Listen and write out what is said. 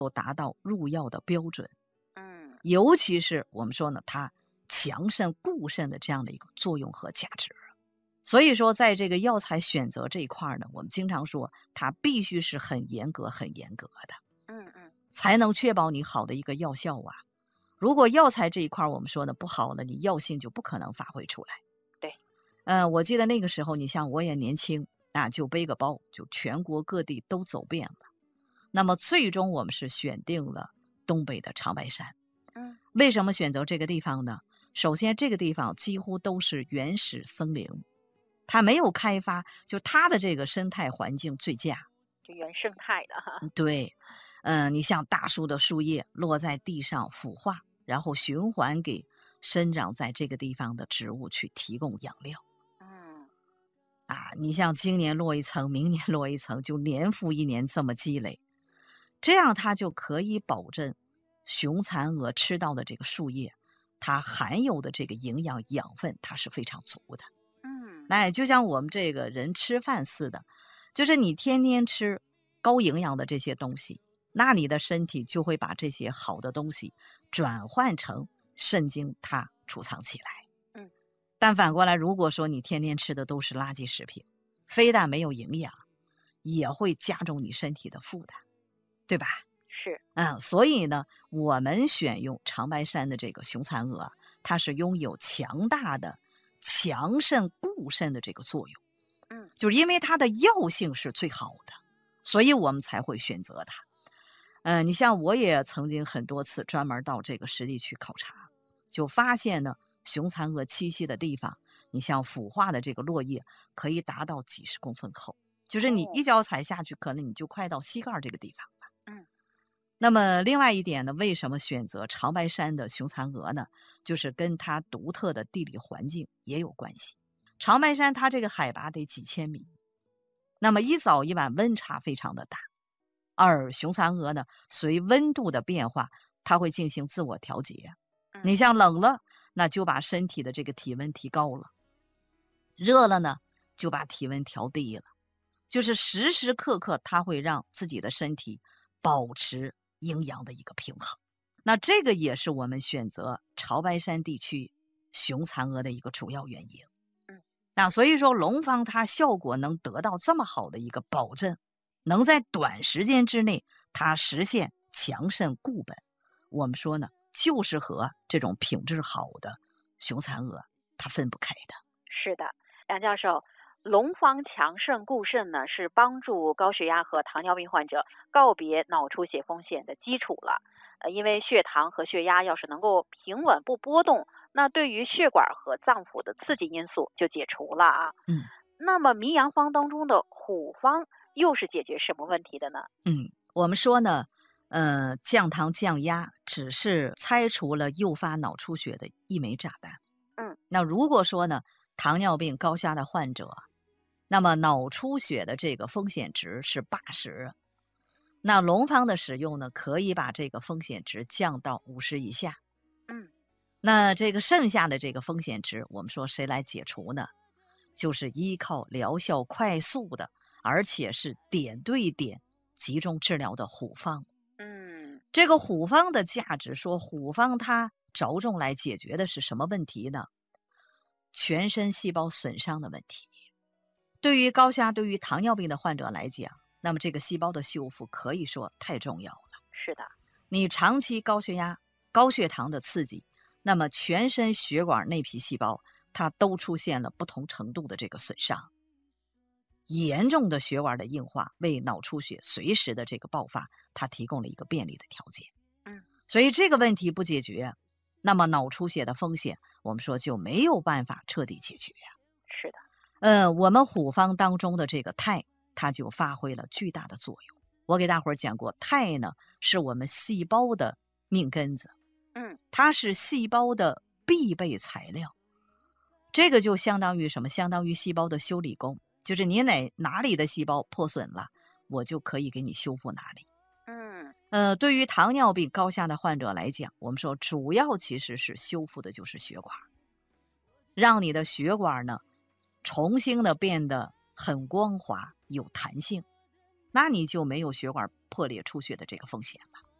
够达到入药的标准。 嗯尤其是我们说呢，它强肾固肾的这样的一个作用和价值。所以说，在这个药材选择这一块呢，我们经常说它必须是很严格、很严格的， 嗯才能确保你好的一个药效啊。如果药材这一块我们说的不好了，你药性就不可能发挥出来。 对， 我记得那个时候，你像我也年轻啊，就背个包，就全国各地都走遍了。那么最终我们是选定了东北的长白山。 嗯为什么选择这个地方呢？首先，这个地方几乎都是原始森林，它没有开发，就它的这个生态环境最佳。 就原生态的哈。 对，你像大树的树叶落在地上腐化，然后循环给生长在这个地方的植物去提供养料。 嗯你像今年落一层，明年落一层，就年复一年这么积累，这样它就可以保证雄蚕蛾吃到的这个树叶，它含有的这个营养养分，它是非常足的。 嗯那就像我们这个人吃饭似的，就是你天天吃高营养的这些东西，那你的身体就会把这些好的东西转换成肾精，它储藏起来。 嗯但反过来，如果说你天天吃的都是垃圾食品，非但没有营养，也会加重你身体的负担，对吧？ 是。 所以呢，我们选用长白山的这个雄蚕蛾，它是拥有强大的强肾固肾的这个作用。就是因为它的药性是最好的，所以我们才会选择它。你像我也曾经很多次专门到这个实地去考察，就发现呢，雄蚕蛾栖息的地方，你像腐化的这个落叶可以达到几十公分厚，就是你一脚踩下去，可能你就快到膝盖这个地方了。那么另外一点呢，为什么选择长白山的雄蚕蛾呢？就是跟它独特的地理环境也有关系。长白山它这个海拔得几千米，那么一早一晚温差非常的大，而雄蚕蛾呢，随温度的变化，它会进行自我调节。你像冷了，那就把身体的这个体温提高了；热了呢，就把体温调低了。就是时时刻刻，它会让自己的身体保持阴阳的一个平衡。那这个也是我们选择潮白山地区雄蚕蛾的一个主要原因。那所以说龙方它效果能得到这么好的一个保证，能在短时间之内它实现强肾固本，我们说呢，就是和这种品质好的雄蚕蛾它分不开的。 是的，梁教授，龙方强肾固肾呢，是帮助高血压和糖尿病患者告别脑出血风险的基础了。因为血糖和血压要是能够平稳不波动，那对于血管和脏腑的刺激因素就解除了啊。那么迷阳方当中的虎方又是解决什么问题的呢？ 我们说呢，降糖降压只是拆除了诱发脑出血的一枚炸弹。那如果说呢，糖尿病高血压的患者，那么脑出血的这个风险值是80，那龙方的使用呢，可以把这个风险值降到50以下。那这个剩下的这个风险值，我们说谁来解除呢？就是依靠疗效快速的，而且是点对点集中治疗的虎方。这个虎方的价值，说虎方它着重来解决的是什么问题呢？全身细胞损伤的问题。对于高血压、对于糖尿病的患者来讲，那么这个细胞的修复可以说太重要了。 是的， 你长期高血压、高血糖的刺激，那么全身血管内皮细胞它都出现了不同程度的这个损伤。严重的血管的硬化为脑出血随时的这个爆发，它提供了一个便利的条件。所以这个问题不解决，那么脑出血的风险，我们说就没有办法彻底解决呀。 是的， 我们虎方当中的这个肽，它就发挥了巨大的作用。我给大伙儿讲过，肽呢是我们细胞的命根子，它是细胞的必备材料。这个就相当于什么？相当于细胞的修理工，就是你哪里的细胞破损了，我就可以给你修复哪里。对于糖尿病高血压的患者来讲，我们说主要其实是修复的就是血管，让你的血管呢重新的变得很光滑有弹性，那你就没有血管破裂出血的这个风险了。